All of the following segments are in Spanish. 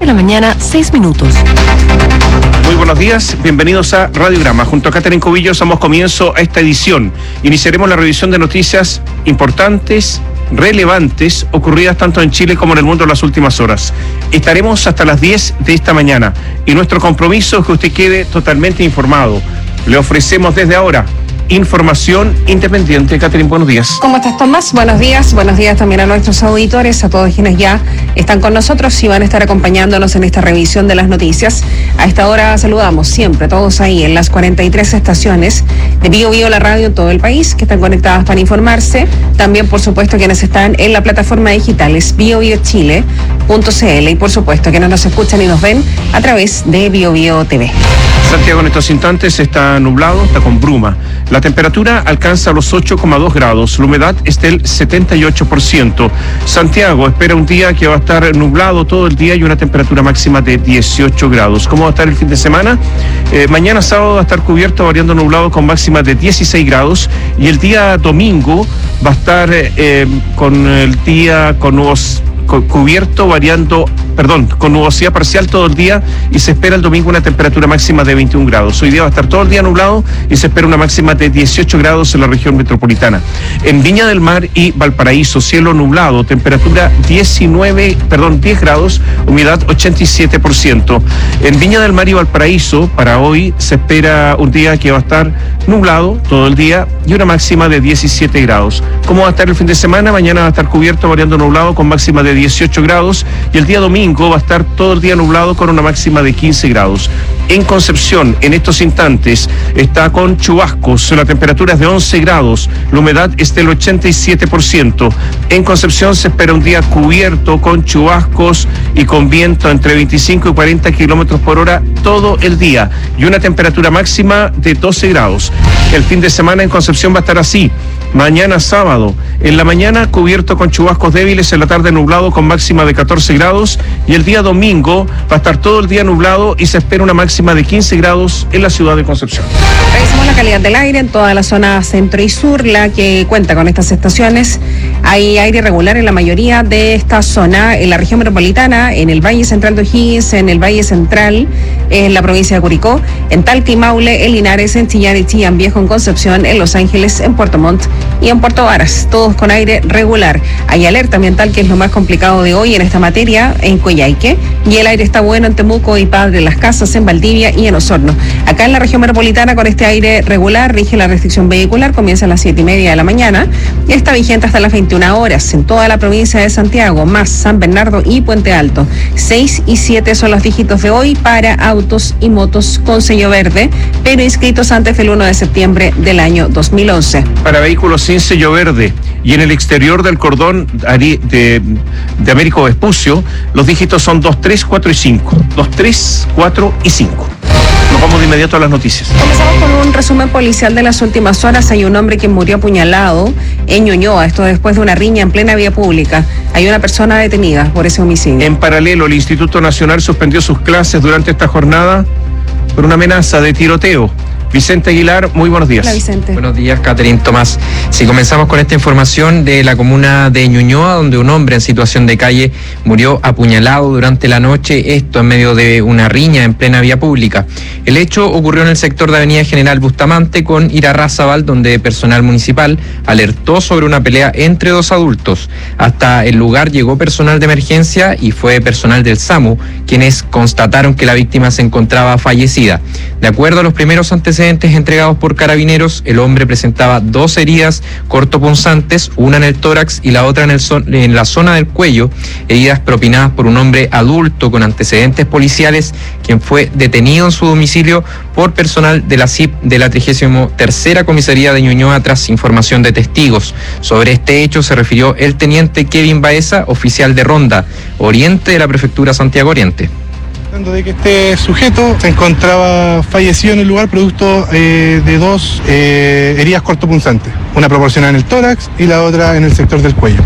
De la mañana, 6 minutos. Muy buenos días, bienvenidos a Radiograma. Junto a Catherine Cubillos damos comienzo a esta edición. Iniciaremos la revisión de noticias importantes, relevantes, ocurridas tanto en Chile como en el mundo en las últimas horas. Estaremos hasta las 10 de esta mañana y nuestro compromiso es que usted quede totalmente informado. Le ofrecemos desde ahora información independiente. Catherine, buenos días. ¿Cómo estás, Tomás? Buenos días también a nuestros auditores, a todos quienes ya están con nosotros y van a estar acompañándonos en esta revisión de las noticias. A esta hora saludamos siempre, todos ahí en las 43 estaciones de Bio la radio en todo el país, que están conectadas para informarse. También, por supuesto, quienes están en la plataforma digital es biobiochile.cl y, por supuesto, quienes nos escuchan y nos ven a través de Bio TV. Santiago en estos instantes está nublado, está con bruma. La temperatura alcanza los 8,2 grados, la humedad es del 78%. Santiago espera un día que va a estar nublado todo el día y una temperatura máxima de 18 grados. ¿Cómo va a estar el fin de semana? Mañana sábado va a estar cubierto, variando nublado con máxima de 16 grados y el día domingo va a estar con el día con nuevos cubierto, con nubosidad parcial todo el día y se espera el domingo una temperatura máxima de 21 grados. Hoy día va a estar todo el día nublado y se espera una máxima de 18 grados en la región metropolitana. En Viña del Mar y Valparaíso, cielo nublado, temperatura 10 grados, humedad 87%. En Viña del Mar y Valparaíso, para hoy se espera un día que va a estar nublado todo el día y una máxima de 17 grados. ¿Cómo va a estar el fin de semana? Mañana va a estar cubierto, variando nublado con máxima de 18 grados y el día domingo va a estar todo el día nublado con una máxima de 15 grados. En Concepción, en estos instantes, está con chubascos, la temperatura es de 11 grados, la humedad es del 87%. En Concepción se espera un día cubierto con chubascos y con viento entre 25 y 40 kilómetros por hora todo el día y una temperatura máxima de 12 grados. El fin de semana en Concepción va a estar así. Mañana sábado, en la mañana cubierto con chubascos débiles, en la tarde nublado con máxima de 14 grados y el día domingo va a estar todo el día nublado y se espera una máxima de 15 grados en la ciudad de Concepción. Revisamos la calidad del aire en toda la zona centro y sur, la que cuenta con estas estaciones. Hay aire irregular en la mayoría de esta zona, en la región metropolitana, en el Valle Central de O'Higgins, en el Valle Central, en la provincia de Curicó, en Talca y Maule, en Linares, en Chillán y Chillán Viejo, en Concepción, en Los Ángeles, en Puerto Montt y en Puerto Varas, todos con aire regular. Hay alerta ambiental, que es lo más complicado de hoy en esta materia, en Coyhaique, y el aire está bueno en Temuco y Padre Las Casas, en Valdivia y en Osorno. Acá en la región metropolitana, con este aire regular, rige la restricción vehicular, comienza a las 7:30 de la mañana y está vigente hasta las 21 horas en toda la provincia de Santiago, más San Bernardo y Puente Alto. 6 y 7 son los dígitos de hoy para autos y motos con sello verde, pero inscritos antes del 1 de septiembre del año 2011. Para vehículos sin sello verde y en el exterior del cordón de Américo Vespucio, los dígitos son 2, 3, 4 y 5. 2, 3, 4 y 5. Nos vamos de inmediato a las noticias. Comenzamos con un resumen policial de las últimas horas. Hay un hombre que murió apuñalado en Ñuñoa, esto después de una riña en plena vía pública. Hay una persona detenida por ese homicidio. En paralelo, el Instituto Nacional suspendió sus clases durante esta jornada por una amenaza de tiroteo. Vicente Aguilar, muy buenos días. Hola, Vicente. Buenos días, Catherine, Tomás. Si comenzamos con esta información de la comuna de Ñuñoa, donde un hombre en situación de calle murió apuñalado durante la noche, esto en medio de una riña en plena vía pública. El hecho ocurrió en el sector de Avenida General Bustamante con Irarrázaval, donde personal municipal alertó sobre una pelea entre dos adultos. Hasta el lugar llegó personal de emergencia y fue personal del SAMU, quienes constataron que la víctima se encontraba fallecida. De acuerdo a los primeros antecedentes entregados por Carabineros, el hombre presentaba 2 heridas cortopunzantes, una en el tórax y la otra en la zona del cuello, heridas propinadas por un hombre adulto con antecedentes policiales, quien fue detenido en su domicilio por personal de la CIP de la 33ª Comisaría de Ñuñoa tras información de testigos. Sobre este hecho se refirió el teniente Kevin Baeza, oficial de Ronda Oriente de la Prefectura Santiago Oriente. De que este sujeto se encontraba fallecido en el lugar producto de 2 heridas cortopunzantes, una proporcionada en el tórax y la otra en el sector del cuello.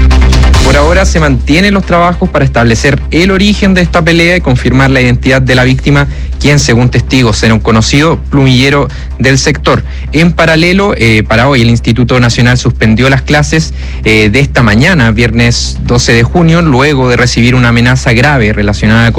Por ahora se mantienen los trabajos para establecer el origen de esta pelea y confirmar la identidad de la víctima, quien según testigos era un conocido plumillero del sector. En paralelo, para hoy el Instituto Nacional suspendió las clases de esta mañana, viernes 12 de junio, luego de recibir una amenaza grave relacionada con